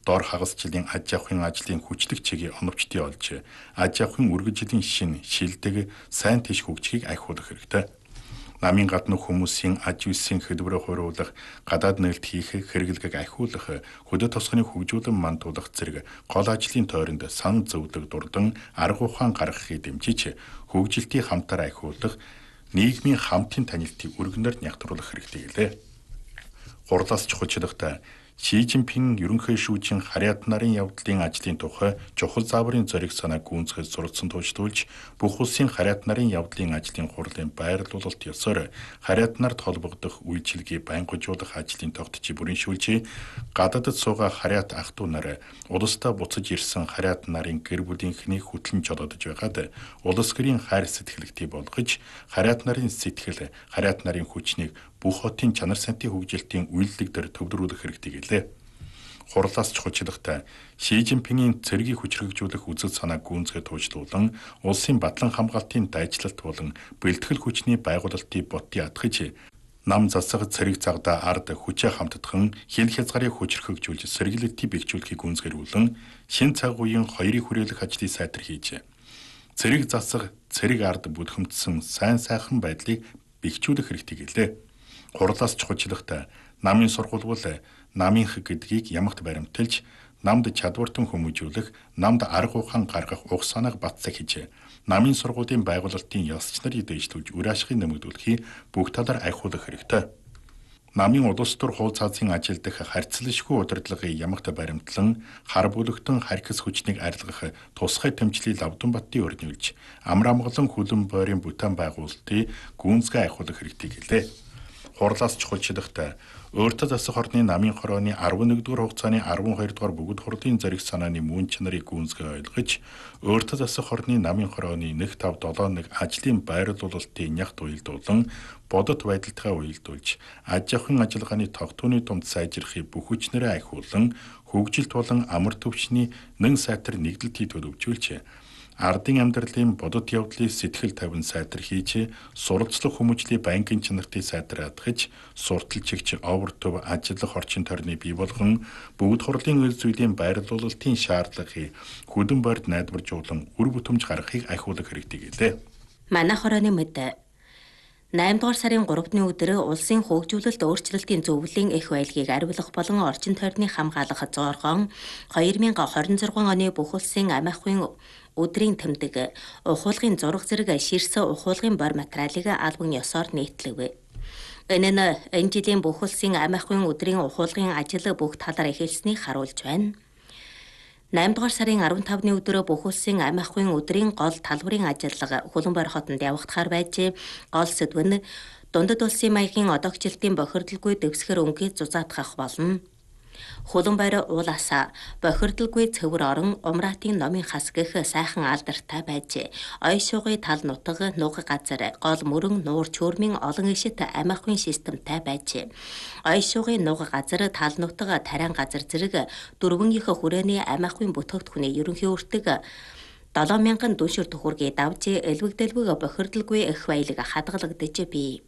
доор хагасчлын аж ахуйн ажлын хүчлэг чигийг оновчтой олж, аж ахуйн үргэлжлийн шин, шилдэг, сайн тийш хөгжихийг ахиулах хэрэгтэй. Намын гадны хүмүүсийн аж үйлсийн хөдөлмөрөөр хориулах, гадаад нээлт хийх хэрэглэгийг ахиулах, хөдөө тосгоны хөгжүүлэн мандуулах зэрэг гол ажлын тойронд сан зөвлөг дурдан арга ухаан гаргахыг дэмжиж, хөгжилтийг хамтаар ахиулах, нийгмийн хамтын танилтыг өргөнөөр нягтруулах хэрэгтэй гэлээ. Гурлаас чухалчлахтай Ши Жинпин ерөнхий шүүжин харьяат нарын явдлын ажлын тухай чухал зааврын зориг санааг гүйцэтгэж суралцсан туучлуулж, бүх улсын харьяат нарын явдлын ажлын хурлын байрлуулалт ёсоор харьяат нарт холбогдох үйлчилгээ байнгажуулах ажлын тогтчийг бүрэншүүлж, гадаадд суугаа харьяат ах トゥ нар улсдаа буцаж ирсэн харьяат нарын гэр бүлийнхнийг хөтлөн жолоодож байгаад улс гэрийн хайр сэтгэлгтий болгож, харьяат нарын сэтгэл, харьяат нарын хүчнийг бүх хотын чанар сантын хөгжилтийн үйлдэл дээр төвлөрүүлэх хэрэгтэй гэлээ. Хурлаас чухалчлахтай Ши Жинпингийн цэргийг хүчрхэгжүүлэх үзэл санааг гүйцэтгэж туучлуулан, улсын батлан хамгаалтын дайчлалт болон бэлтгэл хүчний байгуулалтыг ботын атгаж, нам засаг цэрэг цагдаа ард хүчээ хамтдхан хил хязгаарыг хүчрхэгжүүлж сэргийлэлтийг бэхжүүлэхийг гүйцэтгүүлэн, шин цаг үеийн хоёрыг хүрээлэх ажлыг сайтар хийж, цэрэг засаг, цэрэг ард бүлхэмдсэн сайн сайхан байдлыг бэхжүүлэх хэрэгтэй гэлээ. Хурлаас чухалчлахтай намын сургууль намынх гэдгийг ямагт баримталж, намд чадвартан хүмүүжүүлэх, намд арга ухаан гаргах уг санааг батсах хийж, намын сургуулийн байгуулалтын ёсч нарыг дэвшлүүлж үр ашигыг нэмэгдүүлэхийг бүх талаар ахиулах хэрэгтэй. Намын улс төр хууль цаазын ажил дэх харьцалшгүй удирдлагыг ямагт баримтлан, хар бүлэгтэн харьцас хүчнийг арилгах тусгай тэмцлийг Лавдан баттын өрнүүлж, амар амгалан хөлөн бойрын бүтээн байгуулалтыг гүйцэтгэж ахиулах хэрэгтэй гэлээ. Хурлаас чухалчлахтай өөртөө засах орны намын хорооны 11-р хугацааны 12-р бүгд хурлын зориг санааны мөн чанарыг гүйцэтгэж ойлгож, өөртөө засах орны намын хорооны 157 ажлын байрлуулалтын нягт уялдуулан, бодит байдалтайгаа уялдуулж, аж ахуйн ажиллагааны тогтвооны дунд сайжрахыг бүх хүчнээрээ ахиулан, хөгжилт болон амар төвчний нэн сайтар нэгдэлтийг төлөвлөж, ардын амьдралын бодит явдлыг сэтгэл тавин сайтар хийж, суралцлах хүмүүжлийн банкын чанартыг сайтар хадгаж, сурталчигч овер төв ажиллах орчин тойрныг бий болгон, бүгд хурлын үйл зүйлийн байрлуулалтын шаардлагыг хөдөн бойд найдваржуулан үр бүтэмж гаргахыг ахиулах хэрэгтэй гэлээ. Манай хорооны мэд 8 дугаар сарын 3-ны өдөр улсын хөгжүүлэлт өөрчлөлтийн зөвлөлийн эх байлгийг ариулах болон орчин тойрныг хамгаалах зоргоон 2026 оны бүх улсын амь ахуйн өдрийн тэмдэг ухуулгын зураг зэрэг ширсэн ухуулгын бор материалыг албан ёсоор нийтлэв. Энэ нь энэ жилийн бүх улсын амь ахуйн өдрийн ухуулгын ажил бүх талаар эхэлснийг харуулж байна. 8 дугаар сарын 15-ны өдөр бүх улсын амь ахуйн өдрийн гол талбарын ажиллага Хөлбөмбөр хотод явагдахаар байж, гол сэдв нь дундад улсын маягийн одоогчлтын бохирдолгүй дэвсгэр өнгөийг зузаатгах болно. Хөлбөмбөр уулаасаа бохирдолгүй цэвэр орон умраатын номын хас гэх сайхан алдартай байж, ой шугын тал нутаг, нуг газар, гол мөрөн нуур чөөрмийн олон ишит амь ахуйн системтэй байж, ой шугын нуг газар, тал нутаг, тариан газар зэрэг дөрвөн их хүрээний амь ахуйн бүтээгдэхүүний ерөнхий өртөг 7000 дүншир төхөргийг давж, элвэгдэлбэг бохирдолгүй эх баялаг хадгалагдаж бий.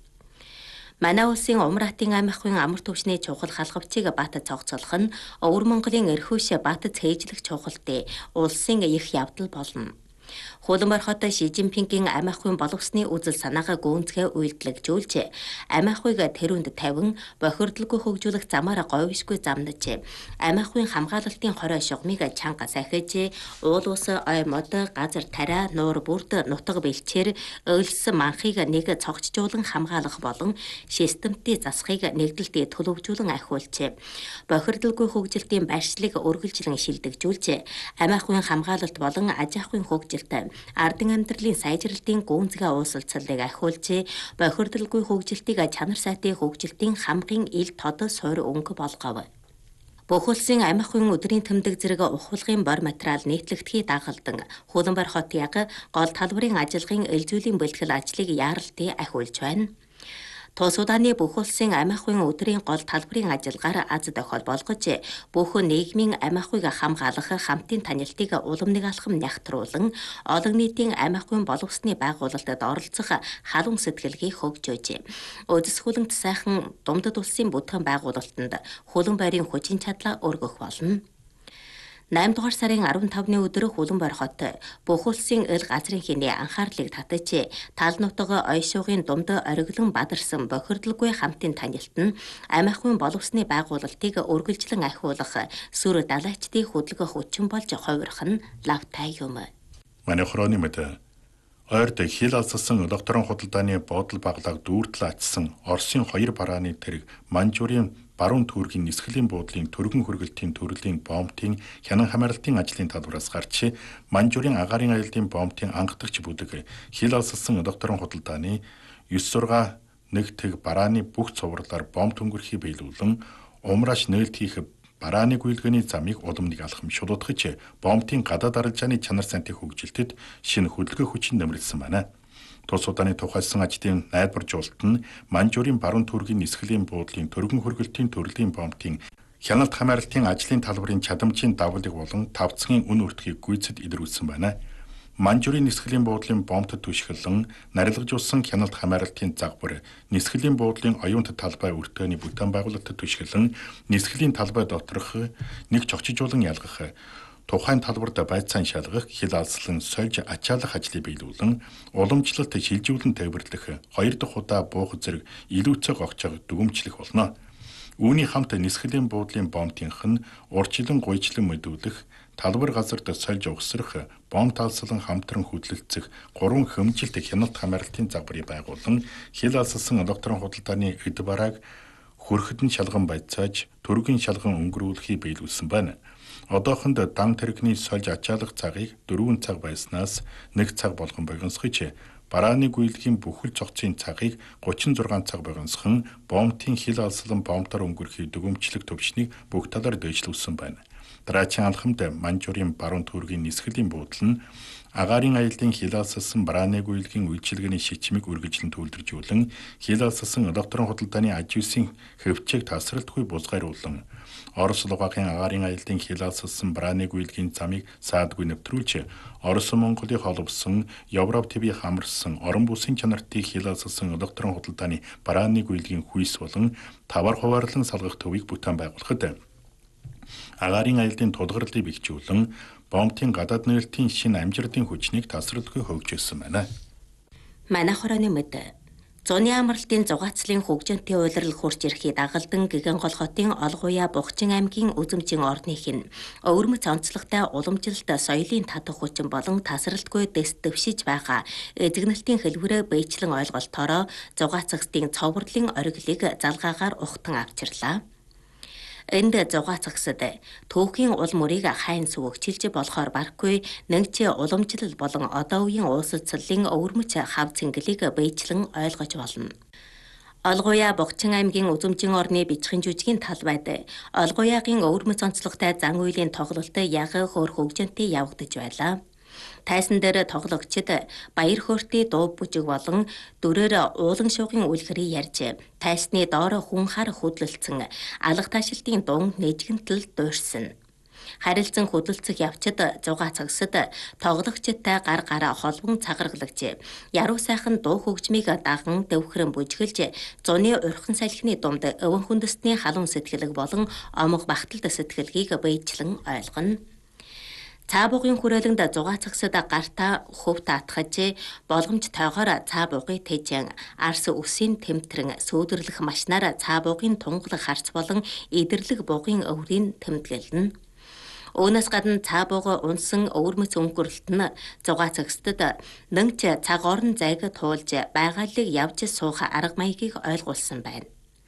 Манай улсын умраатын амь ахуйн амар төвчний чухал халхавчийг бат цогцолох нь Өвөр Монголын эрхүйш бат цээжлэх чухалтай улсын их явдал болно. Хөлбөмбөр хот Ши Жинпингийн амь ахуйн боловсны үзэл санаагаа гүйцэтгэж үйлдэлжүүлж, амь ахуйг тэрүүнд тавин бохирдолгүй хөгжүүлэх замаар говьшгүй замнаж, амь ахуйн хамгаалалтын хорой шугамыг чанга сахиж, уул ус, ой мод, газар тариа, нуур бүрд, нутаг бэлчээр өлс манхыг нэг цогцжуулан хамгаалах болон системтийн засахыг нэгдэлтэд төлөвжүүлэн ахиулж, бохирдолгүй хөгжилтийн байршлыг үргэлжлэн шилдэгжүүлж, амь ахуйн хамгаалалт болон аж ахуйн хөгжилт ардын амьдралын сайжралтын гүйцэтгэх уулзалтыг ахиулж, бохирдолгүй хөгжилтийг чанар сайтын хөгжилтийн хамгийн ил тод суур өнгө болгов. Бүх улсын амь ахуйн өдрийн тэмдэг зэрэг ухуулгын бор материал нийтлэгдэхийг дагалдан Хөлбөмбөр хот яг гол талбарын ажиллагын ил зүйлийн бэлтгэл ажлыг яаралтай ахиулж байна. Тус удааны бүх улсын амь ахуйн өдрийн гол талбарын ажиллагаар аз тохиол болгож, бүх нийгмийн амь ахуйг хамгаалах хамтын танилтыг улам нэг алхам нягтруулан, олон нийтийн амь ахуйн боловсны байгуулалтад оролцох халуун сэтгэлгийг хөгжөөж, өдөсгүүлэнт сайхан дундад улсын бүтээн байгуулалтанд Хөлбөмбөрийн хүчин чадлаа өргөх болно. 8 дугаар сарын 15-ны өдөр Улаанбаатар хот бүх улсын ил газрын хэмнээ анхаарлыг татаж тал нутаг ойшуугын дунд ориглон бадарсан бохирдолгүй хамтын танилт нь амиахын боловсны байгуулалтыг үргэлжлэн ахиулах сүр далайчдын хөдөлгөөн хүчин болж хувирах нь лавтай юм. Манай хорооны мэд ойрд хил алссан докторын худалдааны бодол баглааг дүүртэл ачсан Оросын 2 барааны тэрэг Манжурийн баруун түүргийн нисгэлийн буудлын төргөн хөргөлтийн төрлийн бомбын хянан хамаарлалтын ажлын талбараас гарч Манжурийн агаарын аяллаа бомбын анхдагч бүдэг хил алссан докторын худалдааны 9-6 нэгтгэг барааны бүх цувралаар бомб төнгөрхий биелүүлэн умрааш нээлт хийх барааны гүйлгээний замыг уламныг алхамшуулдагч бомбын гадаад арилжааны чанар сантыг хөгжилтэд шинэ хөдөлгөөн хүчин нэмэгдсэн байна. Тус удааны тухайлсан ажлын найдваржуулалт нь Манжурийн баруун түүргийн нисгэлийн буудлын төргөн хөргөлтийн төрлийн бомбын хяналт хамаарлалтын ажлын талбарын чадамжийн давлыг болон тавцгийн үн өртгийг гүйцэд илрүүлсэн байна. Манжурийн нисгэлийн буудлын бомбд түшгэлэн нарилгажуулсан хяналт хамаарлалтын загвар нисгэлийн буудлын оюунт талбай өртөөний бүтээн байгуулалтад түшгэлэн нисгэлийн талбай доторх нэг чогчжуулан ялгах тухайн талбарт байцаан шалгах хил алслан сольж ачаалах ажлыг биелүүлэн уламжлалт шилжүүлэн тээвэрлэх 2 дахь удаа буух зэрэг илүүцэг огцог дүгэмжлэх болно. Үүний хамт нисгэлийн буудлын бомбтынх нь урчлан гуйчлан мэдүүлэх талбар газарт сольж угсрах бомб талслан хамтран хөдлөлцөх 3 хөмжилт хяналт хамаарлалтын загварыг байгуулан хил алссан докторын худалдааны эд барааг хөрхөд нь шалган байцааж төргийн шалган өнгөрүүлэхийг биелүүлсэн байна. Одоохонд дан тэрэгний сольж ачаалах цагийг 4 цаг байснаас 1 цаг болгон богиносгож барааны гүйлгийн бүхэл цогцын цагийг 36 цаг богиносхон бомбын хил алслан бомбтаар өнгөрөхийг дүгэмжлэх төвчнийг бүх талаар дэвшлүүлсэн байна. Дараагийн алхамд Манжурийн баруун түүргийн нисгэлийн буудал нь агаарын аяллаа хил алссан барааны гүйлгийн үйлчилгээний шичмийг үргэлжлэн төлөвлөжүүлэн хил алссан докторын худалдааны аж үйлсийн хөвчийг тасралтгүй бузгааруулан Орос лугаахын агаарын аяллаа хил алссан барааны гүйлгийн замыг саадгүй нэвтрүүлж Орос Монголыг холбосон Европ ТВ хамарсан орон бүсийн чанартыг хил алссан докторын худалдааны барааны гүйлгийн хүйс болон тавар хуваарлан салгах төвийг бүтээн байгуулахад агаарын аяллаа тулгарлыг бэхжүүлэн бомбын гадаад нээлтийн шинэ амжилтын хүчнийг тасралтгүй хөгжүүлсэн байна. Манай хорооны мэд зуны амралтын зугаацлын хөгжинтэй уйлрал хурж ирэхийг дагалдан Гэгэн-гол хотын Олгуяа Бугчин аймгийн үзэмжийн орных нь өвөрмөц онцлогтой уламжилт соёлын татах хүчин болон тасралтгүй дэс дэвшиж байгаа эзэгнэлтийн хэлбэрээ бэйчлэн ойлголтоороо зугаацагсдын цоврлын ориглыг залгаагаар ухтан авчирлаа. Энд зугаацагсад түүхийн ул мөрийг хайн сүвгчилж болохоор бархгүй нэгч уламжлал болон одоо үеийн уусацлалын өвөрмөц хав цэнгэлийг бэйчлэн ойлгож болно. Олгуяа Бугчин аймгийн үзэмжийн орны бичгийн жүжигийн талбайд Олгуяагийн өвөрмөц онцлогтой зан үйлийн тоглолт яг хөөр хөгжинтэй явагдаж байлаа. Тайсан дээр тоглогчид баяр хөөртэй дуу бүжиг болон дөрөөр уулан шуугын үлгэрийг ярьж тайсны доор хүн хар хөдлөлцөн алга таашилтын дун нэжгэнтэл дуурсан. Харилцан хөдөлцөх явцад зугаацагсад тоглогчтой гар гараа холбон цагаргалагч яруу сайхан дуу хөгжмийг даган дэвхрэн бүжгэлж зуны урхан салхины думд өвөн хүндэсний халуун сэтгэлэг болон омог бахталт сэтгэлгийг бэйчлэн ойлгоно. Цаа бугын хүрээлэнд зугаацагсад гартаа хөвт атгаж болгомж тойгоор цаа бугыг тэжэн арс үсийн тэмтрэн сөөдөрлөх машинаар цаа бугын тунгалах харц болон идэрлэг бугын өврийг тэмдэглэнэ. Үүнээс гадна цаа буга унсан өвөрмөц өнгөрлөлт нь зугаацагсдад нэгч цаг орон зайг туулж байгаалыг явж суух арга маягийг ойлгуулсан байна.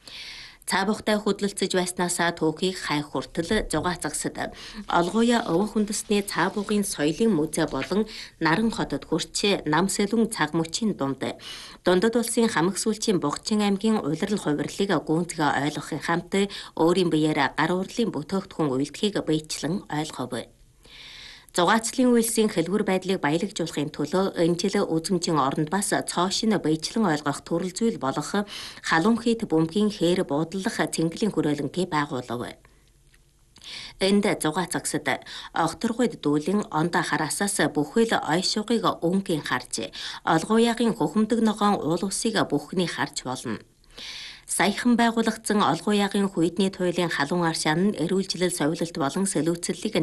Цаа бугтай хөдлөлцөж байснаасаа түүхийг хайх хүртэл зугаацагсад Олгуяа өвөн хүндэсний цаа бугын соёлын музей болон Наран хотод хүрч нам сэлүн цаг мөчийн дундад улсын хамаг сүүлчийн Бугчин аймгийн улирал хувирлыг гүнзгий ойлгохын хамт өөрийн биеэр гар урлын бүтээгдэхүүн үйлдэхийг бэйчлэн ойлгов. Зугаацлын үйлсийн хэлбэр байдлыг баялагжуулахын төлөө энэ жил үзэмжийн оронд бас цоошин бэйчлэн ойлгох төрөл зүйл болох халуун хийт бөмбөгийн хээр буудлах цэнгэлийн хүрээлэнтэй байгуулав. Энд зугаацагсад огторгойд дүүлэн ондоо хараасаас бүхэл ой шугыг өнгөний харж Олгуяагийн хөхөмдөг ногоон уул усыг бүхний харж болно. Саяхан байгуулагдсан Олгуяагийн хүйтний туйлын халуун аршаан нь эрүүлжилэл совилолт болон сэлүүцэллийг